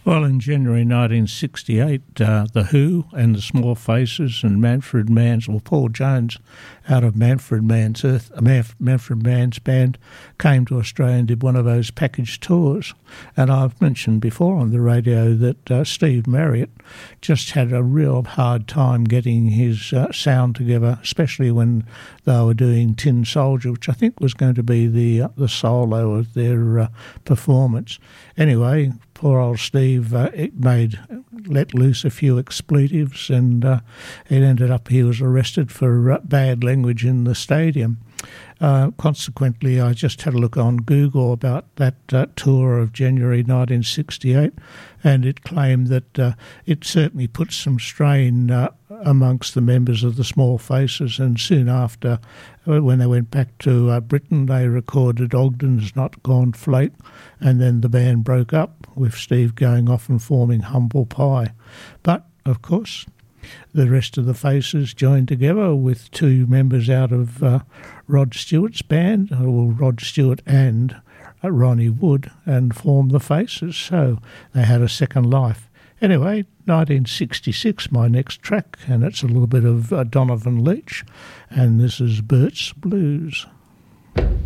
Well, in January 1968, The Who and the Small Faces and Manfred Mann's, well, Paul Jones out of Manfred Mann's band came to Australia and did one of those package tours. And I've mentioned before on the radio that Steve Marriott just had a real hard time getting his sound together, especially when they were doing Tin Soldier, which I think was going to be the solo of their performance. Anyway, poor old Steve let loose a few expletives, and it ended up he was arrested for bad language in the stadium. Consequently, I just had a look on Google about that tour of January 1968, and it claimed that it certainly put some strain amongst the members of the Small Faces, and soon after, when they went back to Britain, they recorded Ogden's Not Gone Flake, and then the band broke up, with Steve going off and forming Humble Pie. But, of course, the rest of the Faces joined together with two members out of Rod Stewart's band, or Rod Stewart and Ronnie Wood, and formed the Faces, so they had a second life. Anyway, 1966, my next track, and it's a little bit of Donovan Leitch, and this is Bert's Blues.